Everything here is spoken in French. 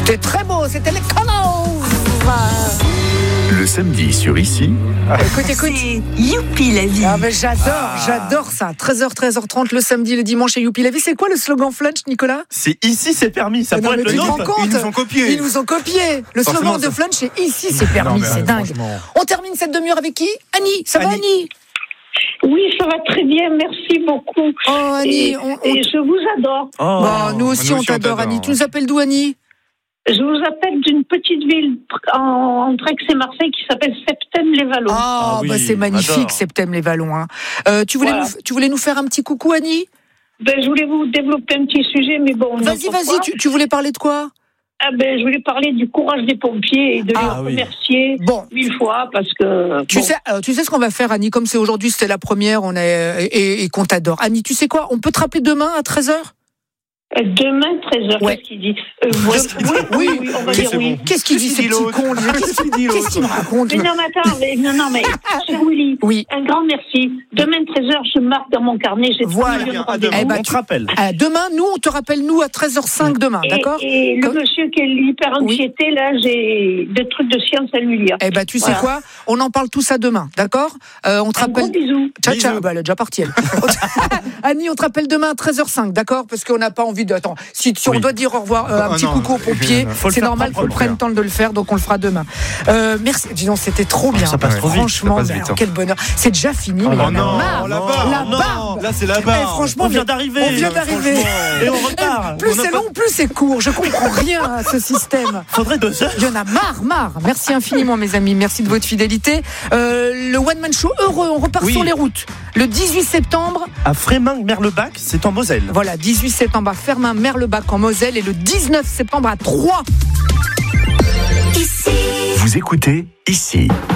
C'était très beau, c'était les Connors. Le samedi sur Ici. Écoute. C'est Youpi la vie. Ah ben j'adore ça. 13h, 13h30 le samedi, le dimanche chez Youpi la vie. C'est quoi le slogan Flunch, Nicolas? C'est ici, c'est permis. Ça pourrait être le nôtre. Ils nous ont copié. Le slogan de Flunch, c'est ici, c'est permis. C'est dingue. On termine cette demi-heure avec qui? Annie, ça va Annie? Oui, ça va très bien, merci beaucoup. Oh Annie, et je vous adore. Nous aussi on t'adore Annie. Tu nous appelles d'où Annie? Je vous appelle d'une petite ville entre Aix et Marseille qui s'appelle Septèmes-les-Vallons. C'est magnifique, Septèmes-les-Vallons. Hein. Tu voulais nous faire un petit coucou, Annie? Je voulais vous développer un petit sujet, mais bon... Vas-y, tu voulais parler de quoi? Je voulais parler du courage des pompiers et de les remercier 1000 fois parce que... Tu sais ce qu'on va faire, Annie, comme c'est aujourd'hui, c'était la première, et qu'on t'adore. Annie, tu sais quoi? On peut te rappeler demain à 13h? Demain, 13h, qu'est-ce qu'il dit? Oui, on va dire oui. Qu'est-ce qu'il dit, ce petit con? Qu'est-ce qu'il me raconte? Mais cher Willy, un grand merci. Demain, 13h, je marque dans mon carnet. On te rappelle. Demain, on te rappelle, nous, à 13h05 demain, d'accord? Et le monsieur qui est hyper anxiété, là, j'ai des trucs de science à lui lire. Tu sais quoi? On en parle tout ça demain, d'accord? On te rappelle. Gros bisous. Ciao. Elle est déjà partie, elle. Annie, on te rappelle demain à 13h05, d'accord? Parce qu'on n'a pas envie de... Attends, si on doit dire au revoir, un petit coucou aux pompiers, c'est normal qu'on prenne le temps de le faire, donc on le fera demain. Merci. Dis donc, c'était trop bien. Ça passe trop vite. Franchement, quel bonheur. C'est déjà fini. Mais la barbe. Là, c'est la barbe. Franchement, on vient d'arriver. Et on repart. Plus c'est long, plus c'est court. Je comprends rien à ce système. Faudrait 2 heures. Il y en a marre. Merci infiniment, mes amis. Merci de votre fidélité. Le One Man Show heureux. On repart sur les routes. Le 18 septembre. À Frémin-Merlebach, c'est en Moselle. Voilà, 18 septembre à Frémin-Merlebach en Moselle et le 19 septembre à Troyes. Vous écoutez Ici.